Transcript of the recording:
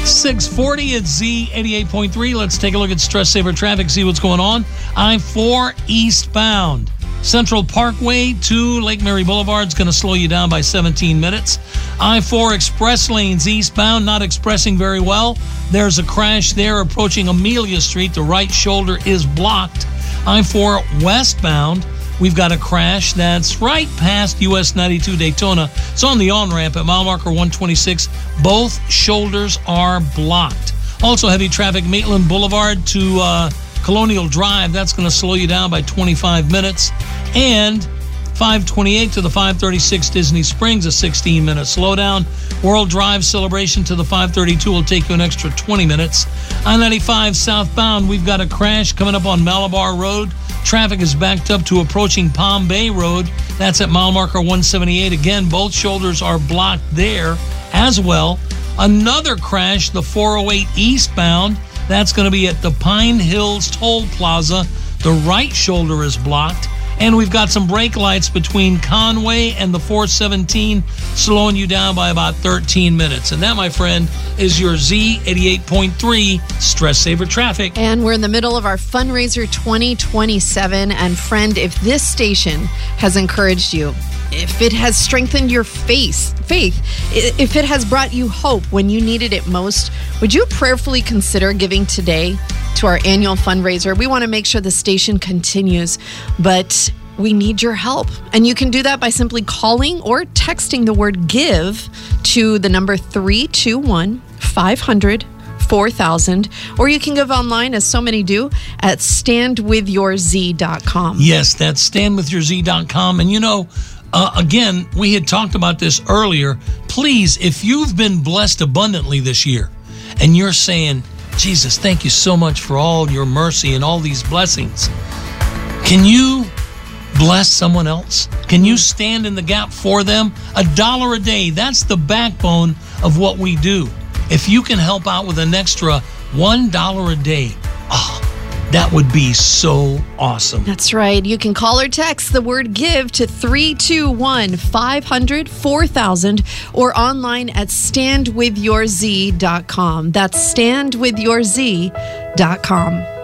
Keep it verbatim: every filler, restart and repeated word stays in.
six forty at Z eighty-eight point three. Let's take a look at Stress Saver traffic, see what's going on. I four eastbound. Central Parkway to Lake Mary Boulevard is going to slow you down by seventeen minutes. I four express lanes eastbound, not expressing very well. There's a crash there approaching Amelia Street. The right shoulder is blocked. I four westbound, we've got a crash that's right past U S ninety-two Daytona. It's on the on-ramp at mile marker one twenty-six. Both shoulders are blocked. Also heavy traffic, Maitland Boulevard to uh, Colonial Drive. That's going to slow you down by twenty-five minutes. And five twenty-eight to the five thirty-six Disney Springs, a sixteen minute slowdown. World Drive Celebration to the five thirty-two will take you an extra twenty minutes. I ninety-five southbound, we've got a crash coming up on Malabar Road. Traffic is backed up to approaching Palm Bay Road. That's at mile marker one seventy-eight. Again, both shoulders are blocked there as well. Another crash, the four oh eight eastbound. That's going to be at the Pine Hills Toll Plaza. The right shoulder is blocked. And we've got some brake lights between Conway and the four seventeen, slowing you down by about thirteen minutes. And that, my friend, is your Z eighty-eight point three Stress Saver Traffic. And we're in the middle of our fundraiser twenty twenty-seven. And friend, if this station has encouraged you, if it has strengthened your faith, faith, if it has brought you hope when you needed it most, would you prayerfully consider giving today to our annual fundraiser? We want to make sure the station continues, but we need your help. And you can do that by simply calling or texting the word GIVE to the number three two one, five hundred, four thousand, or you can give online, as so many do, at stand with your z dot com. Yes, that's stand with your z dot com. And you know, Uh, again, we had talked about this earlier. Please, if you've been blessed abundantly this year and you're saying, Jesus, thank you so much for all your mercy and all these blessings, can you bless someone else? Can you stand in the gap for them? A dollar a day, that's the backbone of what we do. If you can help out with an extra one dollar a day, oh, that would be so awesome. That's right. You can call or text the word GIVE to three two one, five hundred, four thousand or online at stand with your z dot com. That's stand with your z dot com.